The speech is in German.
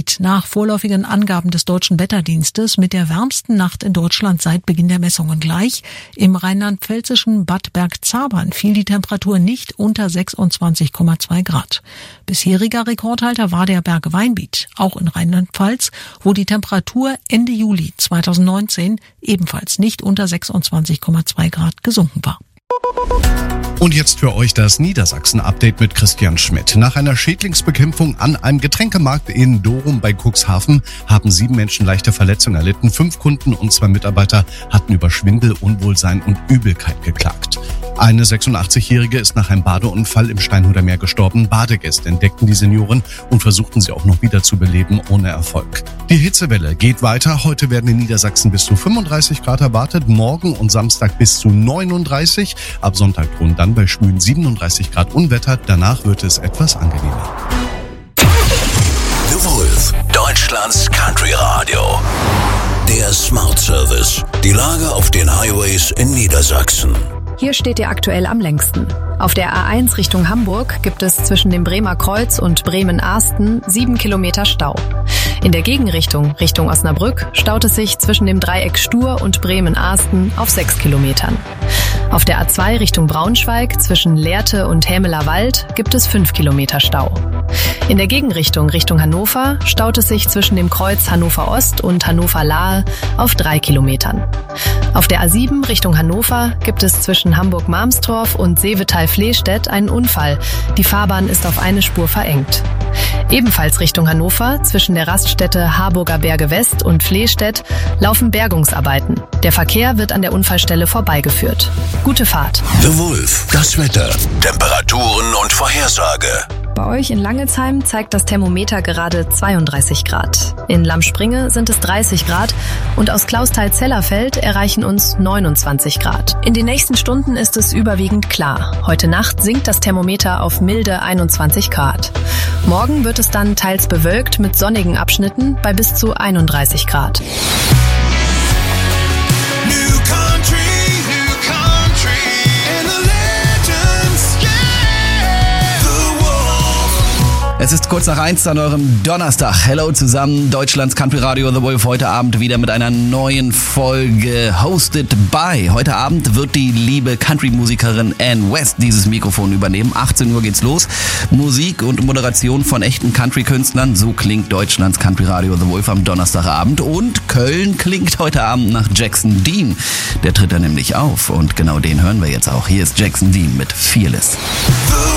Weinbiet nach vorläufigen Angaben des Deutschen Wetterdienstes mit der wärmsten Nacht in Deutschland seit Beginn der Messungen gleich. Im rheinland-pfälzischen Bad Bergzabern fiel die Temperatur nicht unter 26,2 Grad. Bisheriger Rekordhalter war der Berg Weinbiet, auch in Rheinland-Pfalz, wo die Temperatur Ende Juli 2019 ebenfalls nicht unter 26,2 Grad gesunken war. Und jetzt für euch das Niedersachsen-Update mit Christian Schmidt. Nach einer Schädlingsbekämpfung an einem Getränkemarkt in Dorum bei Cuxhaven haben 7 Menschen leichte Verletzungen erlitten. 5 Kunden und 2 Mitarbeiter hatten über Schwindel, Unwohlsein und Übelkeit geklagt. Eine 86-Jährige ist nach einem Badeunfall im Steinhuder Meer gestorben. Badegäste entdeckten die Seniorin und versuchten sie auch noch wieder zu beleben, ohne Erfolg. Die Hitzewelle geht weiter. Heute werden in Niedersachsen bis zu 35 Grad erwartet, morgen und Samstag bis zu 39. Ab Sonntag drohen dann bei schwülen 37 Grad Unwetter. Danach wird es etwas angenehmer. The Wolf, Deutschlands Country Radio. Der Smart Service. Die Lage auf den Highways in Niedersachsen. Hier steht ihr aktuell am längsten. Auf der A1 Richtung Hamburg gibt es zwischen dem Bremer Kreuz und Bremen-Arsten 7 Kilometer Stau. In der Gegenrichtung, Richtung Osnabrück, staut es sich zwischen dem Dreieck Stur und Bremen-Arsten auf 6 Kilometern. Auf der A2 Richtung Braunschweig zwischen Lehrte und Hämeler Wald gibt es 5 Kilometer Stau. In der Gegenrichtung, Richtung Hannover, staut es sich zwischen dem Kreuz Hannover Ost und Hannover Lahe auf 3 Kilometern. Auf der A7 Richtung Hannover gibt es zwischen Hamburg-Marmstorf und Seevetal-Flehstedt einen Unfall. Die Fahrbahn ist auf eine Spur verengt. Ebenfalls Richtung Hannover, zwischen der Raststätte Harburger Berge West und Flehstedt, laufen Bergungsarbeiten. Der Verkehr wird an der Unfallstelle vorbeigeführt. Gute Fahrt. The Wolf, das Wetter, Temperaturen und Vorhersage. Bei euch in Langelsheim zeigt das Thermometer gerade 32 Grad. In Lammspringe sind es 30 Grad und aus Klausthal-Zellerfeld erreichen uns 29 Grad. In den nächsten Stunden ist es überwiegend klar. Heute Nacht sinkt das Thermometer auf milde 21 Grad. Morgen wird es dann teils bewölkt mit sonnigen Abschnitten bei bis zu 31 Grad. Es ist kurz nach 1 an eurem Donnerstag. Hello zusammen, Deutschlands Country Radio The Wolf heute Abend wieder mit einer neuen Folge Hosted by. Heute Abend wird die liebe Country-Musikerin Ann West dieses Mikrofon übernehmen. 18 Uhr geht's los. Musik und Moderation von echten Country-Künstlern. So klingt Deutschlands Country Radio The Wolf am Donnerstagabend. Und Köln klingt heute Abend nach Jackson Dean. Der tritt da nämlich auf. Und genau den hören wir jetzt auch. Hier ist Jackson Dean mit Fearless.